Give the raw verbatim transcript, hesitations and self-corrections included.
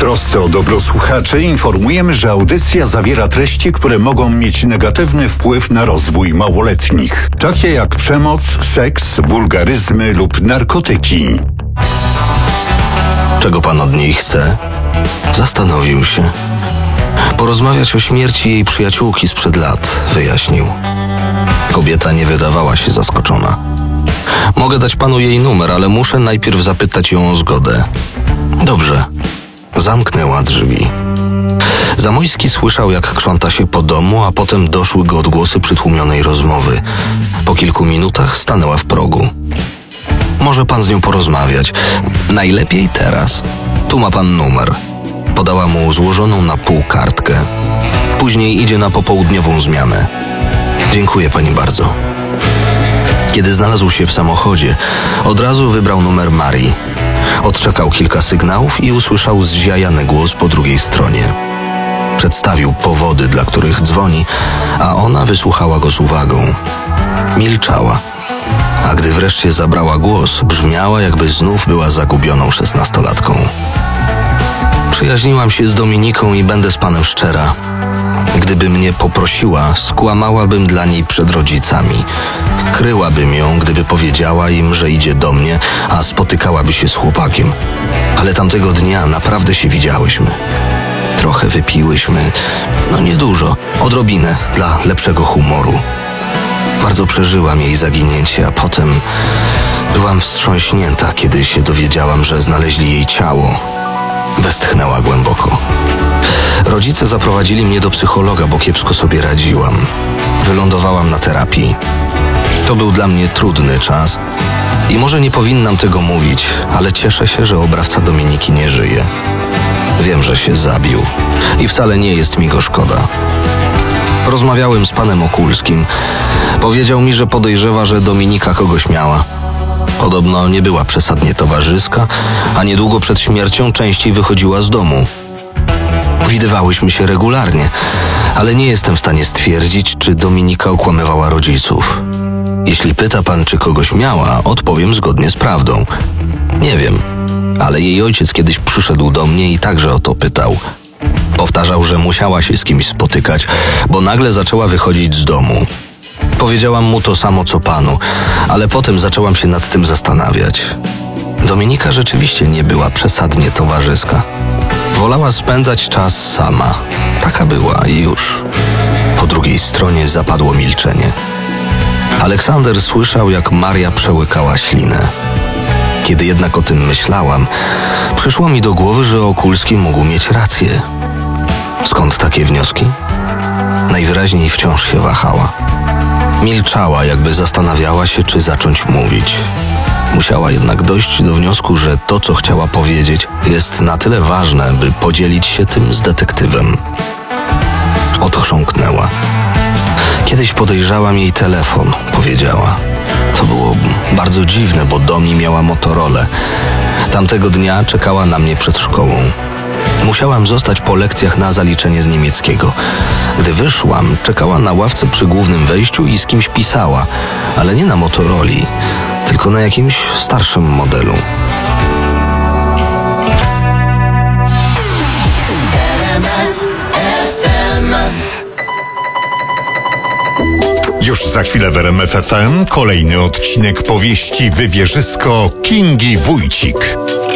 trosce o dobro słuchaczy informujemy, że audycja zawiera treści, które mogą mieć negatywny wpływ na rozwój małoletnich, takie jak przemoc, seks, wulgaryzmy lub narkotyki. Czego pan od niej chce? Zastanowił się. Porozmawiać o śmierci jej przyjaciółki sprzed lat, wyjaśnił. Kobieta nie wydawała się zaskoczona. Mogę dać panu jej numer, ale muszę najpierw zapytać ją o zgodę. Dobrze. Zamknęła drzwi. Zamojski słyszał, jak krząta się po domu, a potem doszły go odgłosy przytłumionej rozmowy. Po kilku minutach stanęła w progu. Może pan z nią porozmawiać. Najlepiej teraz. Tu ma pan numer. Podała mu złożoną na pół kartkę. Później idzie na popołudniową zmianę. Dziękuję pani bardzo. Kiedy znalazł się w samochodzie, od razu wybrał numer Marii. Odczekał kilka sygnałów i usłyszał zziajany głos po drugiej stronie. Przedstawił powody, dla których dzwoni, a ona wysłuchała go z uwagą. Milczała, a gdy wreszcie zabrała głos, brzmiała, jakby znów była zagubioną szesnastolatką. Przyjaźniłam się z Dominiką i będę z panem szczera. Gdyby mnie poprosiła, skłamałabym dla niej przed rodzicami. Kryłabym ją, gdyby powiedziała im, że idzie do mnie, a spotykałaby się z chłopakiem. Ale tamtego dnia naprawdę się widziałyśmy. Trochę wypiłyśmy, no niedużo, odrobinę, dla lepszego humoru. Bardzo przeżyłam jej zaginięcie, a potem byłam wstrząśnięta, kiedy się dowiedziałam, że znaleźli jej ciało. Westchnęła głęboko. Rodzice zaprowadzili mnie do psychologa, bo kiepsko sobie radziłam. Wylądowałam na terapii. To był dla mnie trudny czas i może nie powinnam tego mówić, ale cieszę się, że oprawca Dominiki nie żyje. Wiem, że się zabił i wcale nie jest mi go szkoda. Rozmawiałem z panem Okulskim. Powiedział mi, że podejrzewa, że Dominika kogoś miała. Podobno nie była przesadnie towarzyska, a niedługo przed śmiercią częściej wychodziła z domu. Widywałyśmy się regularnie, ale nie jestem w stanie stwierdzić, czy Dominika okłamywała rodziców. Jeśli pyta pan, czy kogoś miała, odpowiem zgodnie z prawdą. Nie wiem, ale jej ojciec kiedyś przyszedł do mnie i także o to pytał. Powtarzał, że musiała się z kimś spotykać, bo nagle zaczęła wychodzić z domu. Powiedziałam mu to samo co panu, ale potem zaczęłam się nad tym zastanawiać. Dominika rzeczywiście nie była przesadnie towarzyska. Wolała spędzać czas sama. Taka była i już. Po drugiej stronie zapadło milczenie. Aleksander słyszał, jak Maria przełykała ślinę. Kiedy jednak o tym myślałam, przyszło mi do głowy, że Okulski mógł mieć rację. Skąd takie wnioski? Najwyraźniej wciąż się wahała. Milczała, jakby zastanawiała się, czy zacząć mówić. Musiała jednak dojść do wniosku, że to, co chciała powiedzieć, jest na tyle ważne, by podzielić się tym z detektywem. Odchrząknęła. Kiedyś podejrzałam jej telefon, powiedziała. To było bardzo dziwne, bo Domi miała Motorolę. Tamtego dnia czekała na mnie przed szkołą. Musiałam zostać po lekcjach na zaliczenie z niemieckiego. Gdy wyszłam, czekała na ławce przy głównym wejściu i z kimś pisała, ale nie na Motoroli, tylko na jakimś starszym modelu. Już za chwilę w R M F F M kolejny odcinek powieści Wywierzysko Kingi Wójcik.